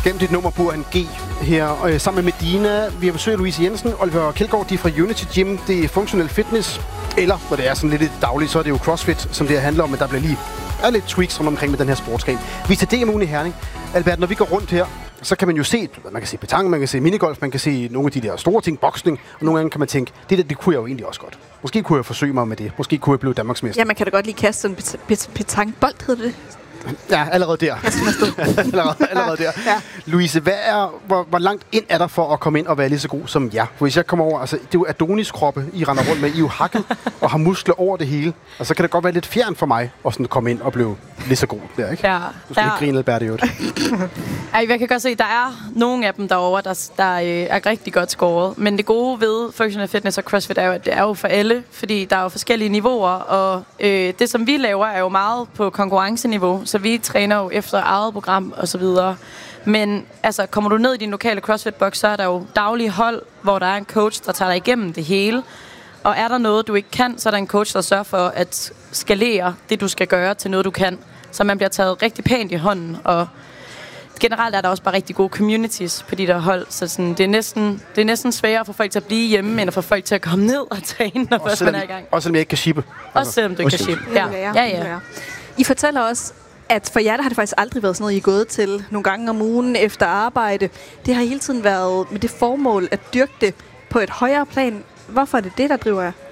gennem dit nummer bor en G her, sammen med Medina. Vi har besøgt Louise Jensen, Oliver Kjeldgaard, de er fra Unity Gym. Det er Functional Fitness, eller når det er sådan lidt dagligt, så er det jo CrossFit, som det handler om, men der bliver lige lidt tweaks omkring med den her sportsgren. Vi er til DM-ugen i Herning. Albert, når vi går rundt her, så kan man jo se, man kan se petanque, man kan se minigolf, man kan se nogle af de der store ting, boksning, og nogle gange kan man tænke, det kunne jeg jo egentlig også godt. Måske kunne jeg forsøge mig med det. Måske kunne jeg blive Danmarksmester. Ja, man kan da godt lige kaste en petanquebold, hedder det. Ja, allerede der. allerede der. Ja. Louise, hvor langt ind er der for at komme ind og være lige så god som jer? Hvis jeg kommer over, altså det er jo Adonis-kroppe, I render rundt med. I er jo hakket og har muskler over det hele. Og så kan det godt være lidt fjern for mig at sådan komme ind og blive lige så god der, ikke? Ja. Du skal ikke grine, Albert, jo. Ej, jeg kan godt se, at der er nogle af dem derovre, der er rigtig godt scoret. Men det gode ved Functional Fitness og CrossFit er jo, at det er jo for alle. Fordi der er jo forskellige niveauer, og det, som vi laver, er jo meget på konkurrenceniveau. Så vi træner jo efter eget program og så videre. Men altså, kommer du ned i din lokale CrossFit-boks, så er der jo daglige hold, hvor der er en coach, der tager dig igennem det hele. Og er der noget, du ikke kan, så er der en coach, der sørger for at skalere det, du skal gøre, til noget, du kan. Så man bliver taget rigtig pænt i hånden, og generelt er der også bare rigtig gode communities på de der hold, så sådan, det er næsten sværere for folk til at blive hjemme, end at få folk til at komme ned og træne, når først man er i gang. Også selvom jeg ikke kan shippe. Også selvom du ikke kan shippe. Ja. I fortæller også, at for jer der har det faktisk aldrig været sådan noget, I er gået til nogle gange om ugen efter arbejde. Det har hele tiden været med det formål at dyrke det på et højere plan. Hvorfor er det, der driver jer?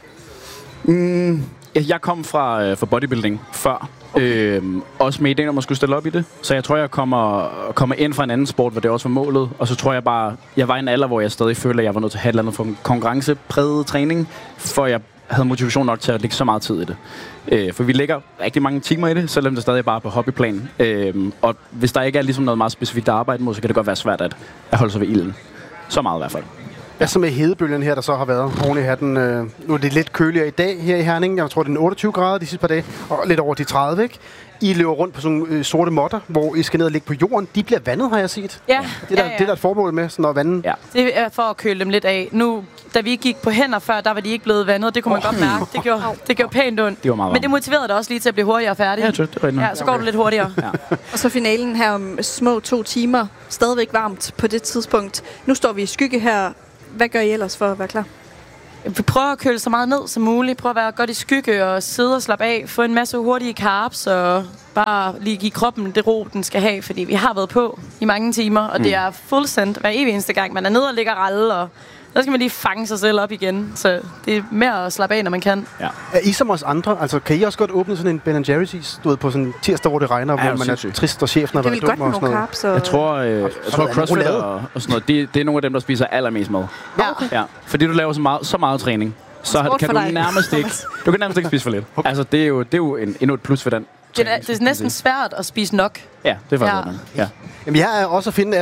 Jeg kom fra bodybuilding før. Okay. Også med ideen om at skulle stille op i det. Så jeg tror, jeg kommer ind fra en anden sport, hvor det også var målet. Og så tror jeg bare, jeg var i en alder, hvor jeg stadig følte, at jeg var nødt til at have et eller andet for en konkurrencepræget træning, for jeg havde motivation nok til at lægge så meget tid i det. For vi lægger rigtig mange timer i det, selvom det stadig er bare på hobbyplan. Og hvis der ikke er ligesom noget meget specifikt at arbejde mod, så kan det godt være svært at holde sig ved ilden. Så meget i hvert fald. Ja, så med hedebølgen her, der så har været oven i hatten. Nu er det lidt køligere i dag her i Herning. Jeg tror, det er 28 grader de sidste par dage, og lidt over de 30, ikke? I løber rundt på sådan nogle sorte måtter, hvor I skal ned og ligge på jorden. De bliver vandet, har jeg set. Ja. Det er der et formål med, sådan at vande. Ja. Det er for at køle dem lidt af. Nu, da vi gik på hænder før, der var de ikke blevet vandet. Det kunne man godt mærke. Det gjorde pænt ondt. Det var meget varmt. Men det motiverede dig også lige til at blive hurtigere færdig. Ja, det er ja, så går du lidt hurtigere. Ja. Og så finalen her om små 2 timer. Stadigvæk varmt på det tidspunkt. Nu står vi i skygge her. Hvad gør I ellers for at være klar? Vi prøver at køle så meget ned som muligt. Prøver at være godt i skygge og sidde og slappe af. Få en masse hurtige carbs og bare lige give kroppen det ro, den skal have. Fordi vi har været på i mange timer, og det er fuldstændig hver evig eneste gang. Man er nede og ligger ralle, og så skal man lige fange sig selv op igen. Så det er mere at slappe af, når man kan. Ja. Er I som os andre? Altså, kan I også godt åbne sådan en Ben & Jerry's is, du ved, på sådan en tirsdag, hvor det regner, hvor man er trist, og chefen har været dum og sådan noget? Jeg tror CrossFit og sådan noget, det er nogle af dem, der spiser allermest mad. Okay. Ja. Fordi du laver så meget træning, så kan du nærmest ikke spise for lidt. Okay. Altså, det er jo endnu et plus for den. Det er næsten svært at spise nok. Ja, det er faktisk ja. Jamen, jeg er også at finde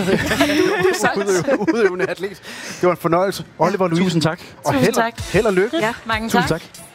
1830 udøvende atlet. Det var en fornøjelse. Oliver, Louise. Tusind tak. Og held og lykke. Ja, mange tak. Tusind tak.